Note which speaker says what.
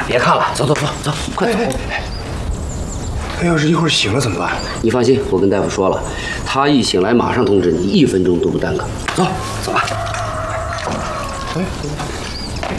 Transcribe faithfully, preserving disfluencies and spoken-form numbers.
Speaker 1: 别看了，走走走走，快走！
Speaker 2: 他要是一会儿醒了怎么办？
Speaker 1: 你放心，我跟大夫说了，他一醒来马上通知你，一分钟都不耽搁。走，走吧。
Speaker 2: 哎。